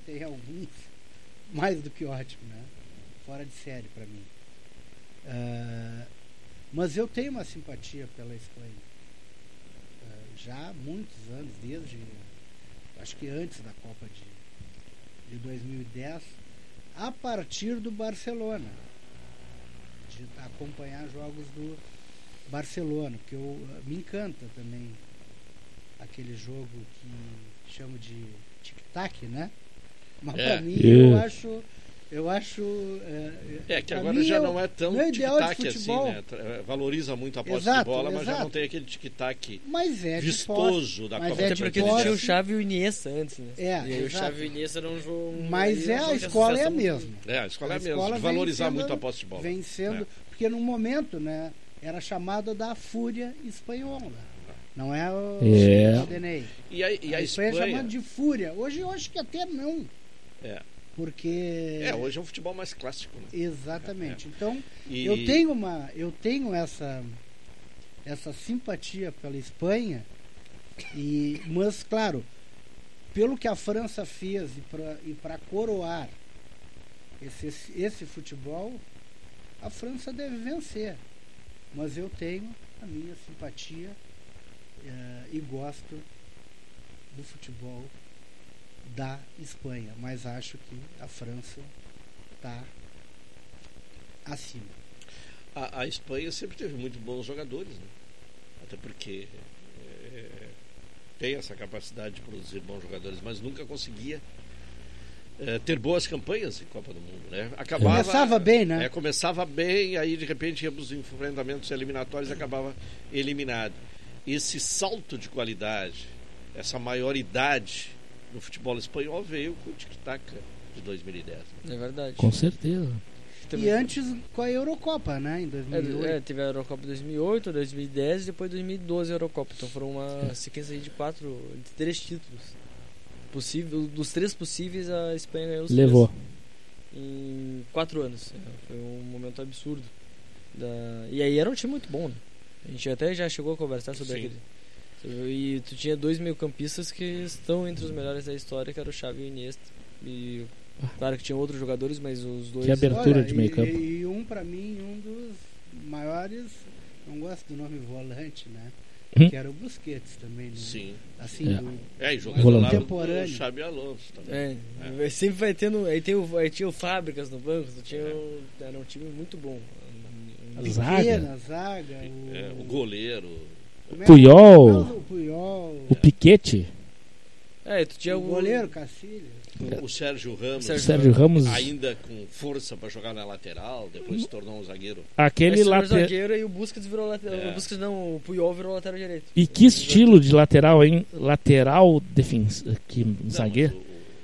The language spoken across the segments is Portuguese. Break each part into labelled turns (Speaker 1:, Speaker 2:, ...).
Speaker 1: tem alguns mais do que ótimo, né? Fora de série para mim. Mas eu tenho uma simpatia pela Espanha. Já há muitos anos, desde acho que antes da Copa de 2010, a partir do Barcelona, de acompanhar jogos do Barcelona, porque me encanta também aquele jogo que chamo de tic-tac, né? Mas para mim eu acho
Speaker 2: que agora já não é tão tic-tac assim, né? Valoriza muito a posse de bola, mas já não tem aquele tic-tac vistoso da Copa.
Speaker 3: Até porque tinha o Xavi e o Iniesta antes, né?
Speaker 1: E
Speaker 3: o Xavi e o Iniesta era um jogo...
Speaker 1: Mas a escola é a mesma.
Speaker 2: A escola é a mesma, de valorizar muito a posse de bola.
Speaker 1: Vem sendo, porque no momento, né, era chamada da fúria espanhola. Não é o DNA.
Speaker 2: E a Espanha
Speaker 1: é chamada de fúria. Hoje eu acho que até não. Porque...
Speaker 2: hoje é um futebol mais clássico, né?
Speaker 1: Exatamente. Então, eu tenho essa simpatia pela Espanha, mas, claro, pelo que a França fez e para coroar esse futebol, a França deve vencer. Mas eu tenho a minha simpatia e gosto do futebol da Espanha, mas acho que a França está acima.
Speaker 2: A Espanha sempre teve muito bons jogadores, né? Até porque tem essa capacidade de produzir bons jogadores, mas nunca conseguia ter boas campanhas em Copa do Mundo, né?
Speaker 1: Começava bem, né?
Speaker 2: Começava bem, aí de repente ia para os enfrentamentos eliminatórios e acabava eliminado. Esse salto de qualidade, essa maioridade no futebol espanhol veio com o tic-tac de 2010.
Speaker 3: É verdade.
Speaker 4: Com certeza.
Speaker 1: E antes com a Eurocopa, né? Em 2008.
Speaker 3: Teve a Eurocopa 2008, 2010 e depois 2012 a Eurocopa. Então foram uma sequência de 3 títulos. Dos 3 possíveis, a Espanha ganhou os 3.
Speaker 4: Levou.
Speaker 3: Em 4 anos. Foi um momento absurdo. E aí era um time muito bom, né? A gente até já chegou a conversar sobre aquele. E tu tinha 2 meio-campistas que estão entre os melhores da história, que era o Xavi e o Iniesta. E claro que tinha outros jogadores, mas os dois...
Speaker 4: Que abertura de meio campo.
Speaker 1: E pra mim, um dos maiores, não gosto do nome volante, né? Que era o Busquets também, né?
Speaker 2: Sim.
Speaker 1: Assim,
Speaker 2: e jogando lá
Speaker 1: contemporâneo.
Speaker 2: o Xabi Alonso também.
Speaker 3: Sempre vai tendo... Aí tinha o Fábricas no banco, era um time muito bom.
Speaker 1: A zaga.
Speaker 2: O goleiro.
Speaker 4: Puyol. O Piquete.
Speaker 3: Tu tinha
Speaker 1: o goleiro, Cacilhas.
Speaker 2: O Sérgio
Speaker 4: Ramos.
Speaker 2: Ainda com força para jogar na lateral, depois se tornou um zagueiro.
Speaker 4: Aquele
Speaker 3: zagueiro e o Busquets virou lateral. O Puyol virou lateral direito.
Speaker 4: E que estilo de lateral, hein? Lateral zagueiro.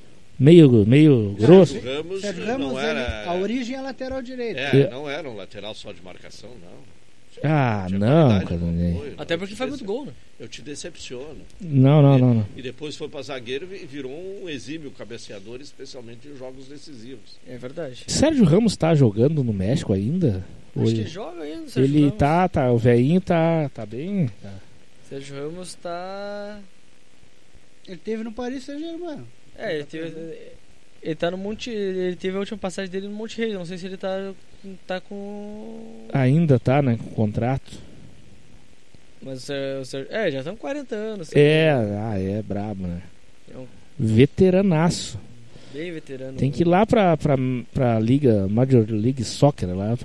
Speaker 4: Meio grosso.
Speaker 1: Sérgio Ramos
Speaker 2: não era...
Speaker 1: a origem é lateral direito.
Speaker 2: Não era um lateral só de marcação, não.
Speaker 4: Não, cara.
Speaker 3: Até porque faz muito gol, né?
Speaker 2: Eu te decepciono.
Speaker 4: Não.
Speaker 2: E depois foi para zagueiro e virou um exímio cabeceador, especialmente em jogos decisivos.
Speaker 3: É verdade.
Speaker 4: Sérgio Ramos tá jogando no México ainda?
Speaker 3: Acho que joga ainda, Sérgio
Speaker 4: Ele
Speaker 3: Ramos.
Speaker 4: tá, o velhinho tá bem.
Speaker 3: Sérgio Ramos tá...
Speaker 1: Ele teve no Paris Saint-Germain.
Speaker 3: Ele tá no Monte... Ele teve a última passagem dele no Monte Rei. Não sei se ele tá com...
Speaker 4: Ainda tá, né? Com contrato.
Speaker 3: Mas já estão 40 anos.
Speaker 4: É brabo, né? Veteranaço.
Speaker 3: Bem veterano.
Speaker 4: Tem que ir lá pra Liga, Major League Soccer lá,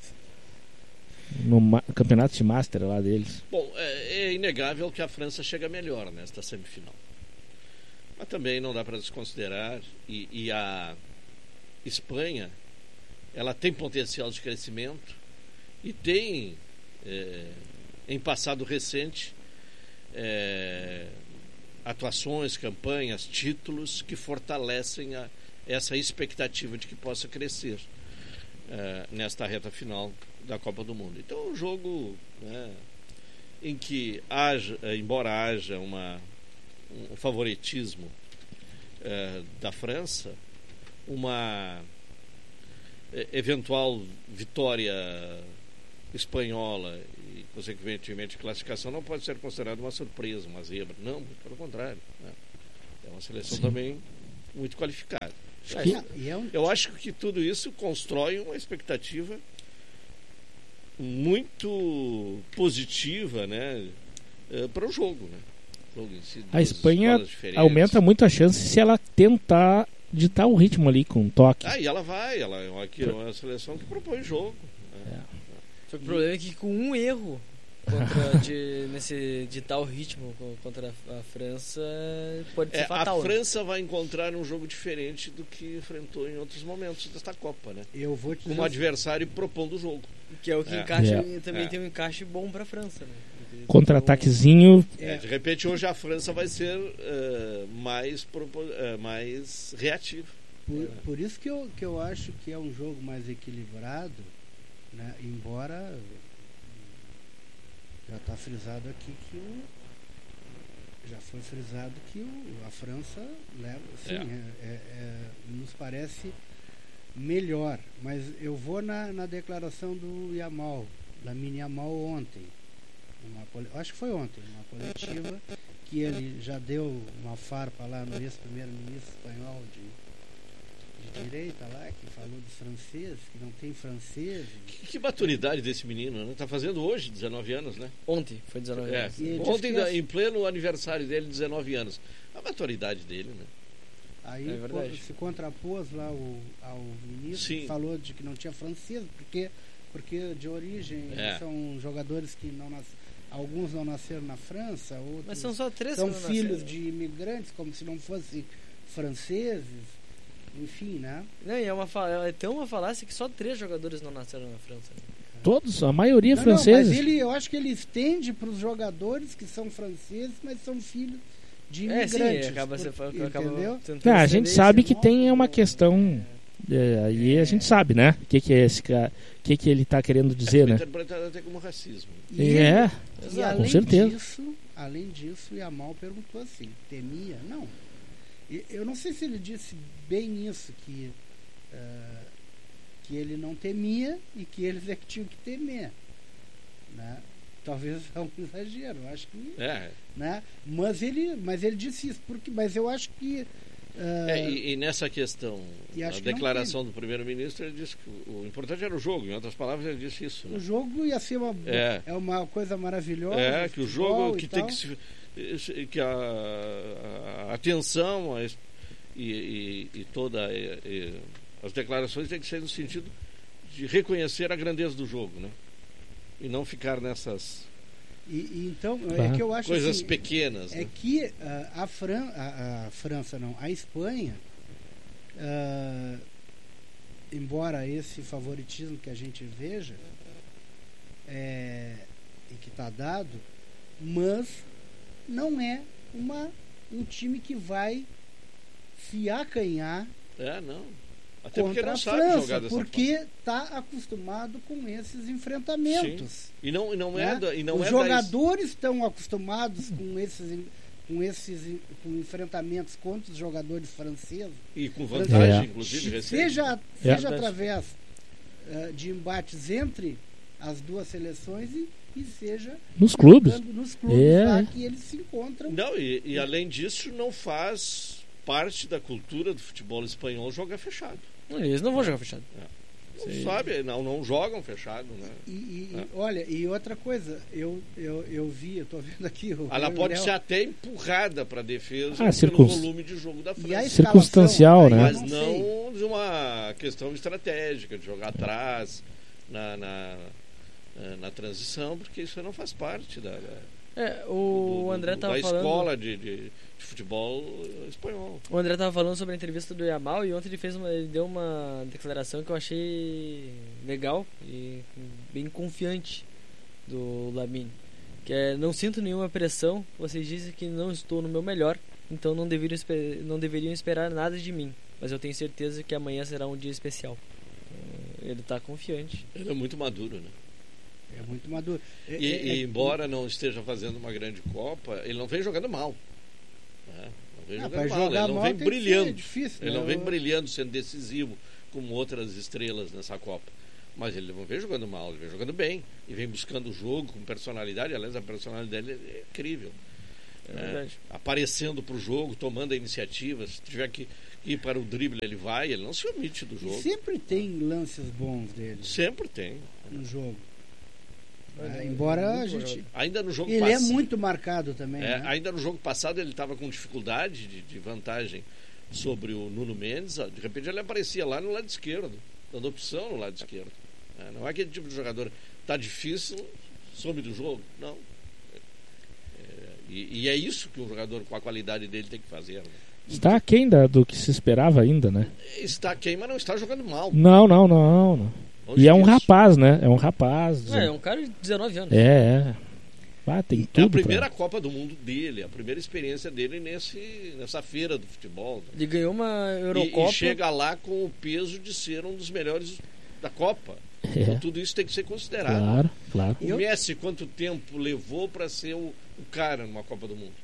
Speaker 4: no campeonato de Master lá deles.
Speaker 2: Bom, é inegável que a França chega melhor nesta semifinal. Mas também não dá para desconsiderar, e a Espanha, ela tem potencial de crescimento e tem, em passado recente, atuações, campanhas, títulos que fortalecem essa expectativa de que possa crescer nesta reta final da Copa do Mundo. Então é um jogo, né, em que embora haja um favoritismo da França, uma eventual vitória espanhola e consequentemente classificação não pode ser considerada uma surpresa, uma zebra. Não, pelo contrário, né? É uma seleção também muito qualificado.
Speaker 1: Eu
Speaker 2: acho que tudo isso constrói uma expectativa muito positiva, né, para o jogo, né? O jogo em si,
Speaker 4: A Espanha aumenta muito a chance se ela tentar ditar o ritmo ali com um toque.
Speaker 2: E ela vai, ela é uma seleção que propõe jogo.
Speaker 3: Só que o problema é que com um erro nesse ditar o ritmo contra a França pode ser fatal.
Speaker 2: A França vai encontrar um jogo diferente do que enfrentou em outros momentos desta Copa, né?
Speaker 1: Eu vou te
Speaker 2: com um adversário propondo o jogo.
Speaker 3: Que é o que encaixa, também tem um encaixe bom para a França, né?
Speaker 4: Contra-ataquezinho.
Speaker 2: De repente hoje a França vai ser mais reativa.
Speaker 1: Por isso que eu acho que é um jogo mais equilibrado, né? Embora já está frisado aqui já foi frisado que a França leva, nos parece melhor, mas eu vou na declaração do Yamal, Lamine Yamal ontem, acho que foi ontem, uma coletiva que ele já deu uma farpa lá no ex-primeiro-ministro espanhol de direita lá, que falou dos franceses, que não tem franceses.
Speaker 2: Que maturidade desse menino, né? Tá fazendo hoje 19 anos, né?
Speaker 3: Ontem foi 19 anos.
Speaker 2: Ontem, em pleno aniversário dele, 19 anos. A maturidade dele, né?
Speaker 1: Aí se contrapôs lá ao ministro,
Speaker 2: Sim.
Speaker 1: falou de que não tinha francês, porque de origem são jogadores que alguns não nasceram na França, outros
Speaker 3: mas são só 3
Speaker 1: são filhos de imigrantes, como se não fossem franceses. Enfim, né?
Speaker 3: Não, tem uma falácia que só 3 jogadores não nasceram na França. Né?
Speaker 4: Todos, a maioria franceses.
Speaker 1: Mas eu acho que ele estende para os jogadores que são franceses, mas são filhos de imigrantes.
Speaker 3: Entendeu?
Speaker 4: A gente sabe que tem uma questão. Aí a gente sabe, né? O que é esse cara, o que ele está querendo dizer, né?
Speaker 2: Interpretado até como racismo.
Speaker 4: Com certeza.
Speaker 1: Além disso, o Yamal perguntou assim: temia? Não. Eu não sei se ele disse bem isso, que ele não temia e que eles é que tinham que temer, né? Talvez é um exagero, acho que né? Mas ele disse isso, mas eu acho que
Speaker 2: e nessa questão, a declaração do primeiro-ministro, ele disse que o importante era o jogo. Em outras palavras, ele disse isso, né?
Speaker 1: O jogo ia ser uma coisa maravilhosa.
Speaker 2: Que o jogo que tem que a atenção e toda as declarações tem que ser no sentido de reconhecer a grandeza do jogo, né? E não ficar nessas
Speaker 1: então que eu acho
Speaker 2: coisas
Speaker 1: assim,
Speaker 2: pequenas.
Speaker 1: É que a França não, a Espanha, embora esse favoritismo que a gente veja e que está dado, mas não é um time que vai se acanhar
Speaker 2: não. Até porque
Speaker 1: contra
Speaker 2: não
Speaker 1: a
Speaker 2: sabe
Speaker 1: França,
Speaker 2: jogar dessa
Speaker 1: porque está acostumado com esses enfrentamentos.
Speaker 2: Sim. E não
Speaker 1: né? Os jogadores estão acostumados com enfrentamentos contra os jogadores franceses.
Speaker 2: E com vantagem, inclusive.
Speaker 1: Seja através de embates entre as duas seleções e seja
Speaker 4: nos clubes
Speaker 1: lá que eles se encontram.
Speaker 2: Não, e além disso, não faz parte da cultura do futebol espanhol jogar fechado.
Speaker 3: Eles não vão jogar fechado.
Speaker 2: Não sabe, não jogam fechado, né?
Speaker 1: Olha, e outra coisa, eu tô vendo aqui.
Speaker 2: Ela pode ser até empurrada para a defesa
Speaker 4: pelo
Speaker 2: volume de jogo da França.
Speaker 4: Circunstancial, né?
Speaker 2: Mas não de uma questão estratégica, de jogar atrás na transição, porque isso não faz parte da
Speaker 3: André tava
Speaker 2: da
Speaker 3: falando,
Speaker 2: escola de futebol espanhol.
Speaker 3: O André estava falando sobre a entrevista do Yamal e ontem ele deu uma declaração que eu achei legal e bem confiante do Lamine, que não sinto nenhuma pressão, vocês dizem que não estou no meu melhor, então não deveriam esperar nada de mim, mas eu tenho certeza que amanhã será um dia especial. Ele está confiante.
Speaker 2: Ele é muito maduro, né?
Speaker 1: É muito maduro.
Speaker 2: Embora não esteja fazendo uma grande Copa, ele não vem jogando mal. Ele não vem brilhando.
Speaker 1: Difícil,
Speaker 2: ele não vem brilhando, sendo decisivo como outras estrelas nessa Copa. Mas ele não vem jogando mal, ele vem jogando bem. E vem buscando o jogo com personalidade. Aliás, a personalidade dele é incrível. Aparecendo para o jogo, tomando a iniciativa. Se tiver que ir para o drible ele vai, ele não se omite do jogo.
Speaker 1: E sempre tem lances bons dele
Speaker 2: Sempre tem.
Speaker 1: no jogo. Embora a gente...
Speaker 2: Ainda no jogo
Speaker 1: Ele é muito marcado também, né?
Speaker 2: Ainda no jogo passado ele estava com dificuldade de vantagem sobre o Nuno Mendes. De repente ele aparecia lá no lado esquerdo, dando opção no lado esquerdo. Não é aquele tipo de jogador, tá difícil, some do jogo. Não. E é isso que um jogador com a qualidade dele tem que fazer. Né?
Speaker 4: Está aquém do que se esperava ainda, né?
Speaker 2: Está aquém, mas não está jogando mal.
Speaker 4: Não.
Speaker 2: Longe
Speaker 4: E é um
Speaker 2: disso.
Speaker 4: rapaz, né? É um rapaz.
Speaker 3: É um cara de 19 anos.
Speaker 4: Tem
Speaker 2: É
Speaker 4: tudo.
Speaker 2: a primeira Copa do Mundo dele, a primeira experiência dele nessa feira do futebol.
Speaker 3: Ele ganhou uma Eurocopa.
Speaker 2: E chega lá com o peso de ser um dos melhores da Copa. Então, tudo isso tem que ser considerado.
Speaker 4: Claro.
Speaker 2: O Messi, quanto tempo levou para ser o cara numa Copa do Mundo?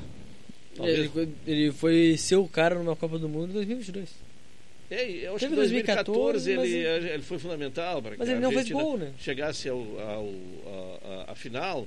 Speaker 3: Ele foi ser o cara numa Copa do Mundo em 2022.
Speaker 2: Eu acho que
Speaker 3: Teve
Speaker 2: em 2014
Speaker 3: mas
Speaker 2: ele foi fundamental para que
Speaker 3: Mas ele
Speaker 2: a
Speaker 3: não fez
Speaker 2: Argentina
Speaker 3: gol, né?
Speaker 2: chegasse à final.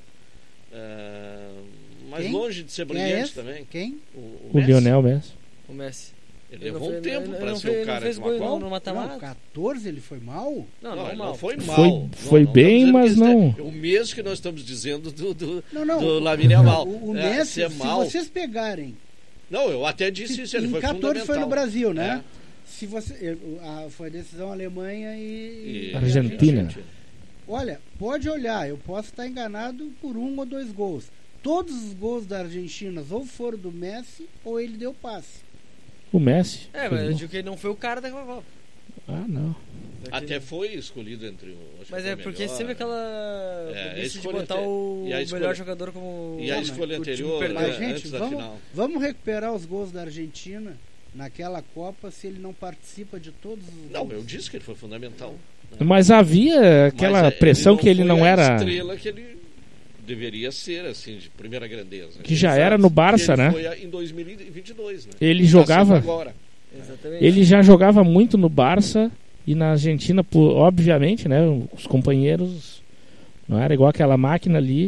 Speaker 2: Mas
Speaker 1: Quem?
Speaker 2: longe de ser
Speaker 1: Quem é
Speaker 2: brilhante
Speaker 1: esse?
Speaker 2: também.
Speaker 1: Quem?
Speaker 4: O
Speaker 2: Messi.
Speaker 4: Lionel Messi.
Speaker 3: O Messi.
Speaker 2: Ele levou um tempo para ser o cara
Speaker 3: não fez
Speaker 2: de
Speaker 3: gol
Speaker 2: uma Copa.
Speaker 3: no
Speaker 1: Não,
Speaker 3: mata-mata.
Speaker 1: 14 ele foi mal?
Speaker 3: Não
Speaker 2: Ele
Speaker 3: mal.
Speaker 2: não foi mal.
Speaker 4: Foi
Speaker 2: Não
Speaker 4: bem,
Speaker 2: estamos
Speaker 4: mas
Speaker 2: dizendo que
Speaker 4: não.
Speaker 2: é o mesmo que nós estamos dizendo do
Speaker 1: Não.
Speaker 2: Lamine Yamal.
Speaker 1: O Messi,
Speaker 2: ser
Speaker 1: se
Speaker 2: mal.
Speaker 1: vocês pegarem...
Speaker 2: Não, eu até disse isso, ele
Speaker 1: em
Speaker 2: foi
Speaker 1: 14
Speaker 2: fundamental.
Speaker 1: foi no Brasil, né?
Speaker 2: É.
Speaker 1: Se você, foi decisão Alemanha e
Speaker 4: Argentina.
Speaker 1: Olha, pode olhar, eu posso estar enganado por 1 ou 2 gols. Todos os gols da Argentina ou foram do Messi ou ele deu passe.
Speaker 4: O Messi.
Speaker 3: Mas eu digo que ele não foi o cara daquela Copa.
Speaker 4: Não.
Speaker 2: Até foi escolhido entre o.
Speaker 3: Mas é porque sempre aquela preguiça de botar o melhor jogador como.
Speaker 2: E a escolha anterior,
Speaker 1: Mas, gente,
Speaker 2: antes da final.
Speaker 1: vamos recuperar os gols da Argentina naquela Copa se ele não participa de todos os gols.
Speaker 2: Não, eu disse que ele foi fundamental.
Speaker 4: Mas havia aquela pressão que ele não
Speaker 2: foi
Speaker 4: era.
Speaker 2: A estrela que ele deveria ser, assim, de primeira grandeza.
Speaker 4: Que já era no Barça,
Speaker 2: ele
Speaker 4: né?
Speaker 2: Foi em 2022, né?
Speaker 4: Ele jogava.
Speaker 2: Agora.
Speaker 3: Exatamente.
Speaker 4: Ele já jogava muito no Barça e na Argentina, obviamente, né? Os companheiros. Não era igual aquela máquina ali.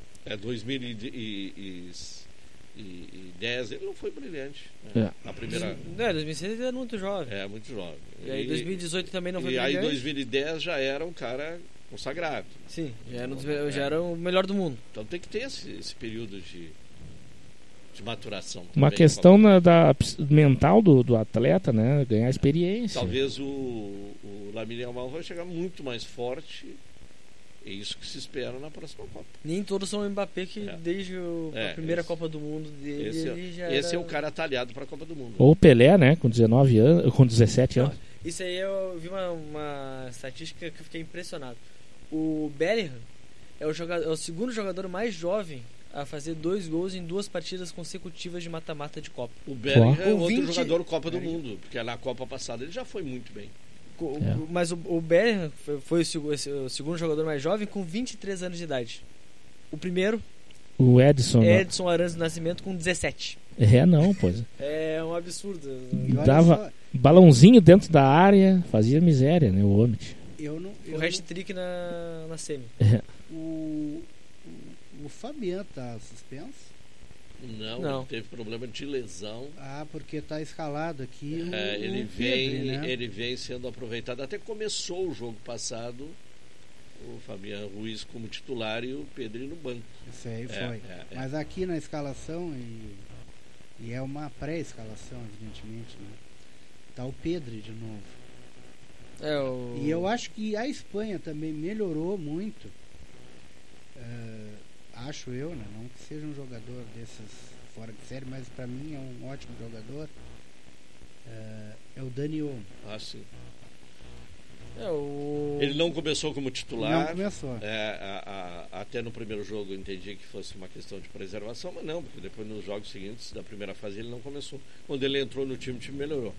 Speaker 2: 2010 ele não foi brilhante. Né? Na primeira.
Speaker 3: 2006 ele era muito jovem.
Speaker 2: Muito jovem.
Speaker 3: E aí 2018 também não foi
Speaker 2: e
Speaker 3: brilhante.
Speaker 2: E aí 2010 já era um cara consagrado.
Speaker 3: Sim, já era o melhor do mundo.
Speaker 2: Então tem que ter esse período de maturação.
Speaker 4: Uma
Speaker 2: também,
Speaker 4: questão da mental do atleta, né? Ganhar experiência.
Speaker 2: Talvez o Lamine Yamal vai chegar muito mais forte. É isso que se espera na próxima Copa.
Speaker 3: Nem todos são o Mbappé que desde a primeira Copa do Mundo dele
Speaker 2: esse é o cara talhado para a Copa do Mundo.
Speaker 4: Ou o Pelé, né? Com 19 anos, com 17 anos.
Speaker 3: Isso aí eu vi uma estatística que eu fiquei impressionado. O Bellingham é o segundo jogador mais jovem a fazer 2 gols em 2 partidas consecutivas de mata-mata de Copa.
Speaker 2: O Bellingham é outro jogador Copa do Mundo, porque na Copa passada ele já foi muito bem.
Speaker 3: Mas o Bellingham foi o segundo jogador mais jovem com 23 anos de idade. O primeiro,
Speaker 4: o Edson
Speaker 3: Arantes do Nascimento, com 17.
Speaker 4: Não, pois.
Speaker 3: É um absurdo.
Speaker 4: Dava balãozinho dentro da área, fazia miséria, né, o homem.
Speaker 3: O hat-trick na semi.
Speaker 1: O Fabian tá suspenso?
Speaker 2: Não, ele teve problema de lesão.
Speaker 1: Porque tá escalado aqui.
Speaker 2: Ele vem sendo aproveitado. Até começou o jogo passado o Fabian Ruiz como titular e o Pedri no banco.
Speaker 1: Isso aí foi. Mas aqui na escalação, e é uma pré-escalação, evidentemente, né? Tá o Pedri de novo. E eu acho que a Espanha também melhorou muito. Acho eu, né? Não que seja um jogador desses fora de série, mas para mim é um ótimo jogador. É o Dani Olmo.
Speaker 2: Sim. Ele não começou como titular.
Speaker 1: Não começou.
Speaker 2: Até no primeiro jogo eu entendi que fosse uma questão de preservação, mas não, porque depois nos jogos seguintes da primeira fase ele não começou. Quando ele entrou no time, o time melhorou.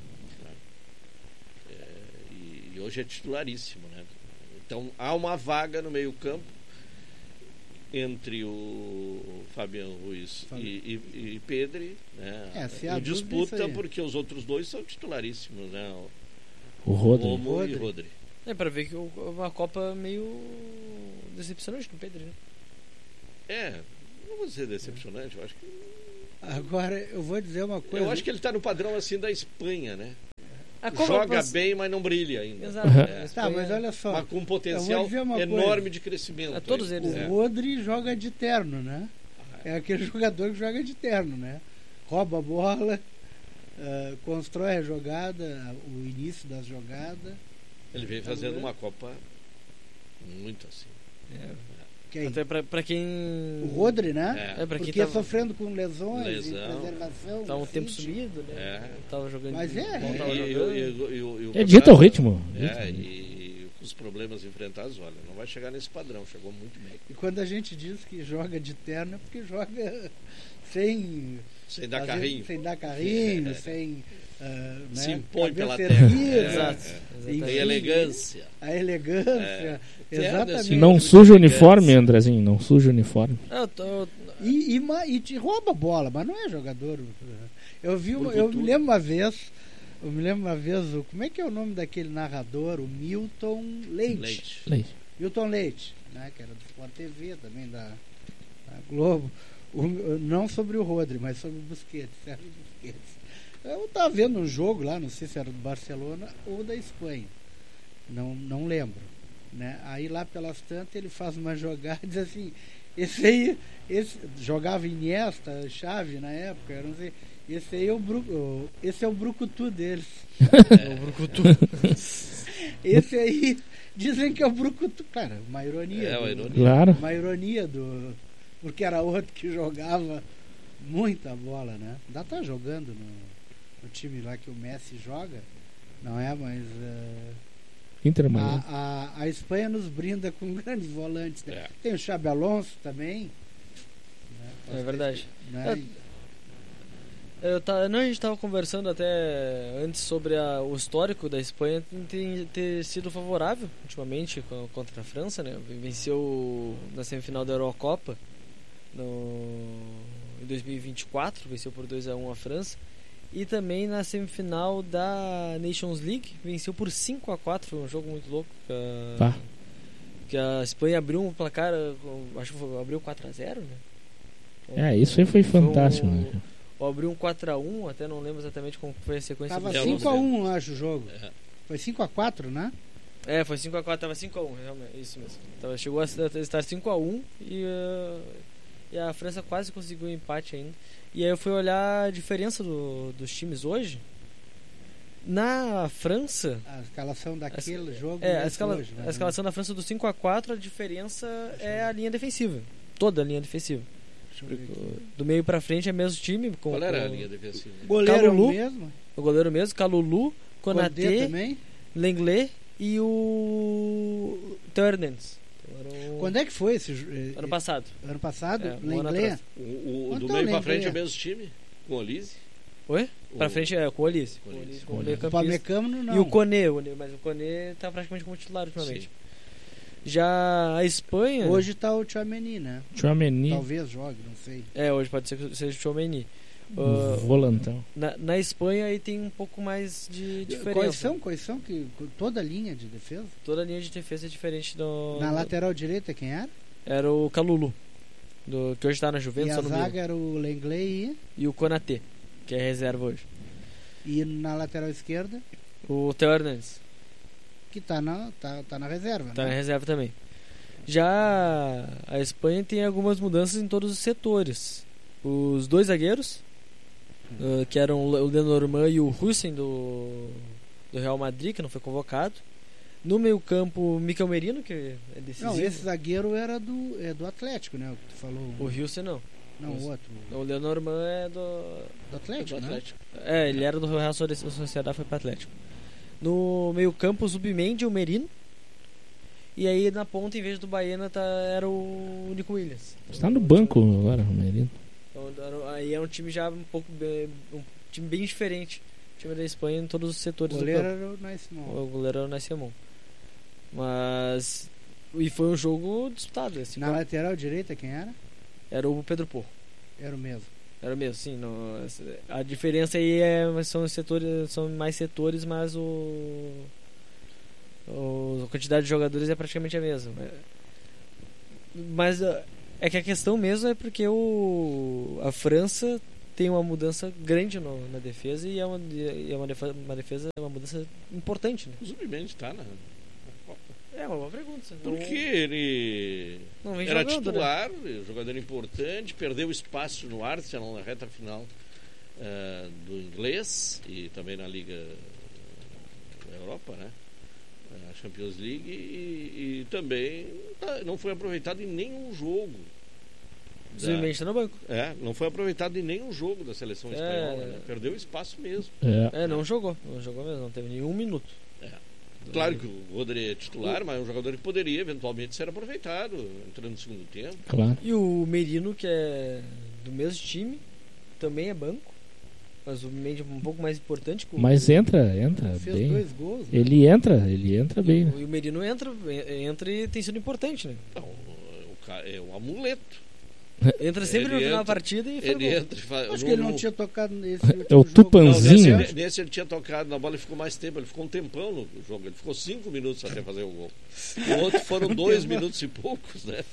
Speaker 2: E hoje é titularíssimo, né? Então há uma vaga no meio-campo entre o Fabian Ruiz e Pedri, né?
Speaker 1: Se
Speaker 2: disputa porque os outros dois são titularíssimos, né?
Speaker 4: O Rodri.
Speaker 2: E Rodri.
Speaker 3: Para ver que uma Copa meio decepcionante com o Pedri, né?
Speaker 2: Não vou dizer decepcionante, eu acho que
Speaker 1: Agora, eu vou dizer uma coisa.
Speaker 2: Eu acho que ele está no padrão assim da Espanha, né?
Speaker 3: Como
Speaker 2: Joga bem, mas não brilha ainda.
Speaker 3: Exato.
Speaker 1: Tá, mas olha só.
Speaker 2: Mas com um potencial enorme de crescimento.
Speaker 3: Todos eles.
Speaker 1: O Rodri joga de terno, né? É aquele jogador que joga de terno, né? Rouba a bola, constrói a jogada, o início das jogadas.
Speaker 2: Ele veio fazendo uma Copa muito assim.
Speaker 3: Até pra quem...
Speaker 1: O Rodri, né?
Speaker 3: Pra quem
Speaker 1: porque sofrendo com lesões, preservação.
Speaker 3: Tá um tempo sumido, né? Tava jogando.
Speaker 1: Mas
Speaker 4: dita o ritmo.
Speaker 2: E os problemas enfrentados, olha, não vai chegar nesse padrão, chegou muito bem.
Speaker 1: E quando a gente diz que joga de terno é porque joga sem
Speaker 2: dar carrinho.
Speaker 1: Sem dar carrinho, sem...
Speaker 2: se impõe pela
Speaker 1: terra.
Speaker 3: Exato.
Speaker 2: Tem elegância.
Speaker 1: A elegância. Exatamente.
Speaker 4: Não suja o uniforme, Andrezinho. Não suja o uniforme.
Speaker 1: E te rouba a bola, mas não é jogador. Eu me lembro uma vez. Como é que é o nome daquele narrador? O Milton Leite. Milton Leite, né, que era do Sport TV, também da Globo. Não sobre o Rodri, mas sobre o Busquets. Sérgio Busquets. Eu estava vendo um jogo lá, não sei se era do Barcelona ou da Espanha. Não lembro. Né? Aí lá pelas tantas ele faz uma jogada e diz assim, esse jogava Iniesta, Xavi na época, eu não sei, esse é o brucutu deles.
Speaker 3: É o brucutu.
Speaker 1: Esse aí dizem que é o brucutu. Cara, uma ironia.
Speaker 4: Claro.
Speaker 1: Uma ironia porque era outro que jogava muita bola, né? Ainda tá jogando no time lá que o Messi joga, não é? Mas
Speaker 4: Inter
Speaker 1: a Espanha nos brinda com grandes volantes, né? Tem o Xabi Alonso também, né?
Speaker 3: É verdade,
Speaker 1: né?
Speaker 3: A gente estava conversando até antes sobre o histórico da Espanha ter sido favorável ultimamente contra a França, né? Venceu na semifinal da Eurocopa em 2024, venceu por 2-1 a França. E também na semifinal da Nations League, venceu por 5-4, foi um jogo muito louco. Que a Espanha abriu um placar, acho que abriu 4-0, né?
Speaker 4: Isso aí foi fantástico, né?
Speaker 3: Ou abriu um 4-1, até não lembro exatamente como foi a sequência.
Speaker 1: Tava 5-1, acho, o jogo. Foi 5-4, né?
Speaker 3: Foi 5-4, tava 5-1, realmente, isso mesmo. Chegou a estar 5-1 e a França quase conseguiu um empate ainda. E aí eu fui olhar a diferença dos times hoje. Na França...
Speaker 1: A escalação daquele jogo...
Speaker 3: A escalação da França do 5-4, a diferença é a linha defensiva. Toda a linha defensiva. Do meio pra frente é o mesmo time.
Speaker 2: Qual era a linha defensiva?
Speaker 1: O goleiro mesmo?
Speaker 3: O goleiro mesmo, Kalulu, Konaté, Lenglet e o Theo Hernandes.
Speaker 1: Quando é que foi esse
Speaker 3: ano passado?
Speaker 1: Ano passado?
Speaker 2: Lenglet? Do meio pra frente é o mesmo time? Com o Olise?
Speaker 3: Oi? Pra frente é com o Olise.
Speaker 1: Com o Pamecano não.
Speaker 3: E o Koné, mas o Koné tá praticamente como titular ultimamente. Sim. Já a Espanha...
Speaker 1: Hoje tá o Tchouaméni, né?
Speaker 4: Tchouaméni.
Speaker 1: Talvez jogue, não sei.
Speaker 3: Hoje pode ser que seja o Tchouaméni.
Speaker 4: Volantão.
Speaker 3: Na Espanha aí tem um pouco mais de diferença.
Speaker 1: Quais são que toda a linha de defesa?
Speaker 3: Toda a linha de defesa é diferente
Speaker 1: Na lateral direita quem era?
Speaker 3: Era o Kalulu, que hoje tá na Juventus.
Speaker 1: E a zaga era o Lenglet
Speaker 3: e o Konaté, que é reserva hoje.
Speaker 1: E na lateral esquerda?
Speaker 3: O Theo Hernandes,
Speaker 1: que tá na reserva.
Speaker 3: Tá, né? Na reserva também. Já a Espanha tem algumas mudanças em todos os setores. Os dois zagueiros, que eram o Lenormand e o Hüseyin do Real Madrid, que não foi convocado. No meio campo, Mikel Merino, que é decisivo.
Speaker 1: Não, esse zagueiro era do Atlético, né? O que tu falou.
Speaker 3: O Hüseyin não.
Speaker 1: Não, o outro.
Speaker 3: O Lenormand é do
Speaker 1: Atlético, né?
Speaker 3: Ele era do Real Sociedade, foi para Atlético. No meio campo, o Zubimendi e o Merino. E aí na ponta, em vez do Baena, era o Nico Williams.
Speaker 4: Está no banco agora, o Merino.
Speaker 3: Então, aí é um time já um time bem diferente. O time da Espanha em todos os setores do campo. O goleiro era o Nais Simon. Mas... E foi um jogo disputado.
Speaker 1: Na lateral direita quem era?
Speaker 3: Era o Pedro Porro.
Speaker 1: Era o mesmo.
Speaker 3: Era mesmo, sim. A diferença aí são mais setores, mas a quantidade de jogadores é praticamente a mesma. Mas é que a questão mesmo é porque a França tem uma mudança grande na defesa e é uma defesa, uma mudança importante, né?
Speaker 2: O Zubimendi está na Copa.
Speaker 3: É uma boa pergunta.
Speaker 2: Porque ele
Speaker 3: não vem
Speaker 2: era
Speaker 3: jogando,
Speaker 2: titular, né? Jogador importante, perdeu espaço no Arsenal na reta final do inglês e também na Liga da Europa, né? A Champions League e também não foi aproveitado em nenhum jogo.
Speaker 3: Zubimendi está no banco.
Speaker 2: Não foi aproveitado em nenhum jogo da seleção espanhola, né? Perdeu espaço mesmo.
Speaker 3: Não jogou mesmo, não teve nenhum minuto.
Speaker 2: Claro que o Rodri é titular, mas é um jogador que poderia eventualmente ser aproveitado entrando no segundo tempo.
Speaker 4: Claro.
Speaker 3: E o Merino, que é do mesmo time, também é banco. Mas o Mendy um pouco mais importante.
Speaker 4: Mas entra
Speaker 1: fez
Speaker 4: bem.
Speaker 1: 2 gols. Né?
Speaker 4: Ele entra bem.
Speaker 3: E o Merino entra e tem sido importante, né?
Speaker 2: Não, o cara é um amuleto.
Speaker 3: Entra sempre no final da partida e faz gol.
Speaker 1: Acho que ele não tinha tocado nesse último
Speaker 4: É o Tupanzinho.
Speaker 2: Não, nesse ele tinha tocado na bola e ficou mais tempo. Ele ficou um tempão no jogo. Ele ficou 5 minutos até fazer o gol. O outro foram 2 minutos e poucos, né?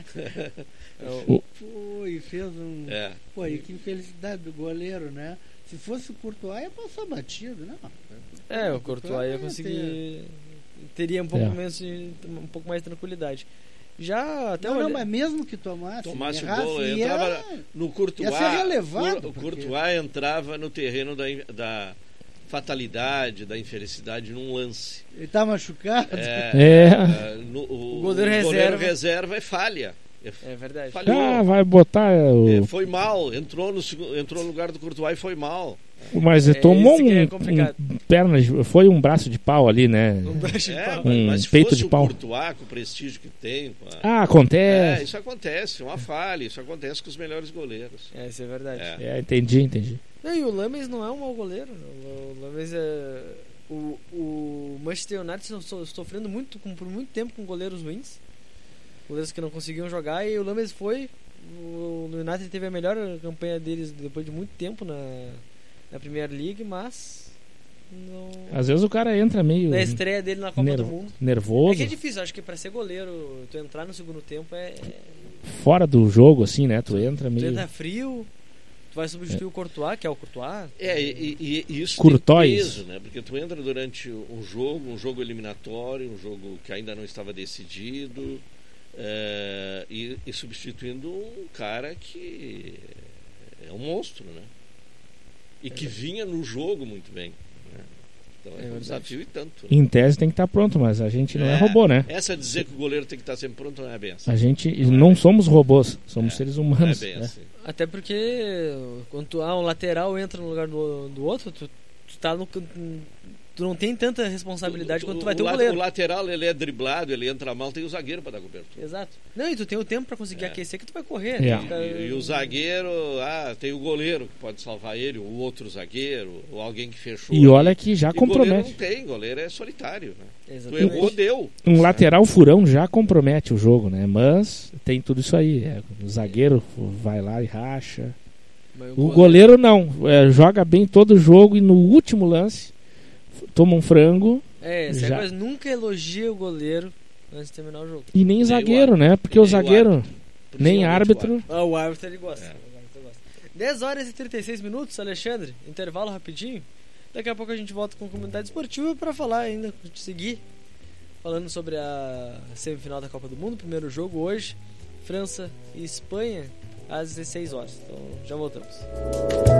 Speaker 1: E fez um... Pô, e que infelicidade do goleiro, né? Se fosse o Courtois, ia passar batido, né?
Speaker 3: O Courtois ia conseguir... Teria um pouco mais de tranquilidade. Já até
Speaker 1: mas mesmo que tomasse
Speaker 2: o gol, entrava no Courtois.
Speaker 1: Ia ser relevado.
Speaker 2: O Courtois entrava no terreno da fatalidade, da infelicidade num lance.
Speaker 1: Ele está machucado?
Speaker 3: O goleiro
Speaker 2: reserva é falha.
Speaker 3: É verdade.
Speaker 2: Falhou.
Speaker 4: Vai botar
Speaker 2: foi mal, entrou no lugar do Courtois e foi mal.
Speaker 4: Mas tomou foi um braço de pau ali, né?
Speaker 3: Um braço de pau.
Speaker 2: Mas se
Speaker 4: peito
Speaker 2: fosse
Speaker 4: de pau.
Speaker 2: o Courtois, com o prestígio que tem...
Speaker 4: acontece.
Speaker 2: Isso acontece, uma falha. Isso acontece com os melhores goleiros.
Speaker 3: Isso é verdade.
Speaker 4: Entendi.
Speaker 3: E o Lames não é um mau goleiro. O Lames é... O Manchester United sofrendo por muito tempo com goleiros ruins. Goleiros que não conseguiam jogar. E o Lames foi... O United teve a melhor campanha deles depois de muito tempo na Premier League, mas
Speaker 4: às vezes o cara entra meio
Speaker 3: na estreia dele na Copa do Mundo
Speaker 4: nervoso.
Speaker 3: É que é difícil, acho que pra ser goleiro tu entrar no segundo tempo
Speaker 4: fora do jogo, assim, né? Tu entra meio...
Speaker 3: Tu entra frio, tu vai substituir o Courtois, que é o Courtois.
Speaker 2: E isso
Speaker 4: Courtois.
Speaker 2: Tem peso, né? Porque tu entra durante um jogo eliminatório, um jogo que ainda não estava decidido, e substituindo um cara que é um monstro, né? E que vinha no jogo muito bem, né? Então é um desafio e tanto, né?
Speaker 4: Em tese tem que estar pronto, mas a gente não é robô, né?
Speaker 2: Essa dizer que o goleiro tem que estar sempre pronto não é bem assim.
Speaker 4: A gente não somos robôs, somos seres humanos.
Speaker 2: Não é bem assim.
Speaker 3: Até porque quando um lateral entra no lugar do outro, tu tá no... Tu não tem tanta responsabilidade quanto tu vai ter o goleiro.
Speaker 2: O lateral, ele é driblado, ele entra mal, tem o zagueiro para dar cobertura.
Speaker 3: Exato. Não, e tu tem o tempo para conseguir aquecer que tu vai correr.
Speaker 2: E o zagueiro, tem o goleiro que pode salvar ele, o outro zagueiro, ou alguém que fechou.
Speaker 4: E olha que já compromete.
Speaker 2: Goleiro não tem, goleiro é solitário, né?
Speaker 3: Exatamente.
Speaker 2: Tu errou, deu.
Speaker 4: Um lateral furão já compromete o jogo, né? Mas tem tudo isso aí. O zagueiro vai lá e racha. O goleiro não. Joga bem todo o jogo e no último lance toma um frango.
Speaker 3: Mas nunca elogia o goleiro antes de terminar o jogo.
Speaker 4: E nem zagueiro, né? Porque o zagueiro, nem árbitro.
Speaker 3: O árbitro ele gosta. 10 horas e 36 minutos, Alexandre. Intervalo rapidinho. Daqui a pouco a gente volta com a comunidade esportiva para falar ainda, seguir falando sobre a semifinal da Copa do Mundo. Primeiro jogo hoje, França e Espanha, às 16 horas. Então já voltamos.